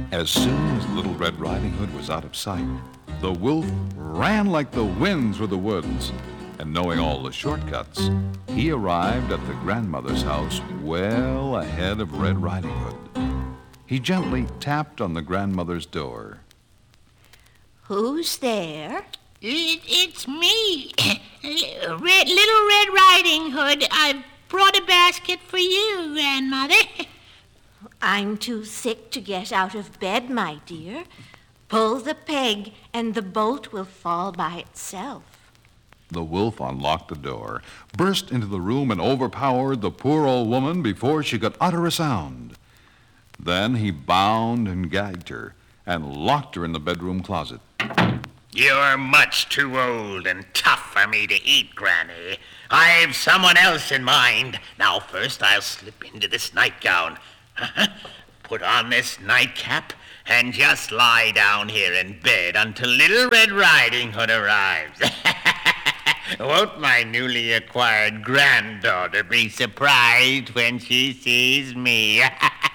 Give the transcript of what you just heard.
As soon as Little Red Riding Hood was out of sight, the wolf ran like the wind through the woods, and knowing all the shortcuts, he arrived at the grandmother's house well ahead of Red Riding Hood. He gently tapped on the grandmother's door. Who's there? It's me, Little Red Riding Hood. I've brought a basket for you, Grandmother. I'm too sick to get out of bed, my dear. Pull the peg, and the bolt will fall by itself. The wolf unlocked the door, burst into the room, and overpowered the poor old woman before she could utter a sound. Then he bound and gagged her and locked her in the bedroom closet. You're much too old and tough for me to eat, Granny. I've someone else in mind. Now, first I'll slip into this nightgown. Put on this nightcap and just lie down here in bed until Little Red Riding Hood arrives. Won't my newly acquired granddaughter be surprised when she sees me?